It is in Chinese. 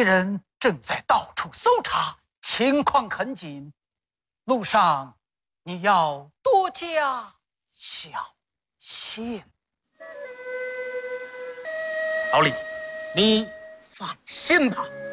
人正在到处搜查，情况很紧，路上你要多加小心。 老李，你放心吧，